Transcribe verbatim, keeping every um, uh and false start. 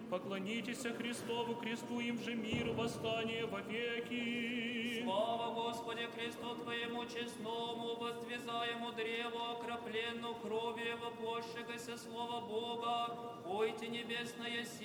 Поклонитесь Христову кресту, им же мир, восстание вовеки. Слава Господи кресту Твоему честному, воздвизаему древу, окропленну кровью Его пощегося слова Бога. Пойте небесное сила.